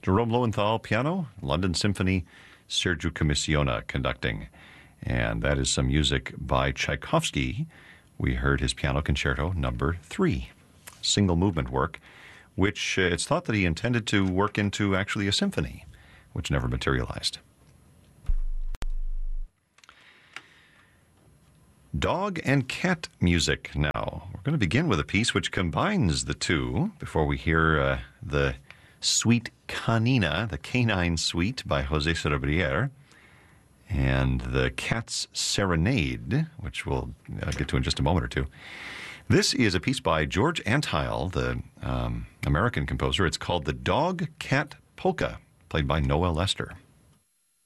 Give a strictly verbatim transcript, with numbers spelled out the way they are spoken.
Jerome Lowenthal, piano. London Symphony, Sergiu Commissiona conducting. And that is some music by Tchaikovsky. We heard his Piano Concerto number three, single movement work, which uh, it's thought that he intended to work into actually a symphony, which never materialized. Dog and cat music now. We're going to begin with a piece which combines the two before we hear uh, the Suite Canina, the Canine Suite by José Sorabrier, and the Cat's Serenade, which we'll uh, get to in just a moment or two. This is a piece by George Antheil, the um, American composer. It's called The Dog Cat Polka, played by Noel Lester.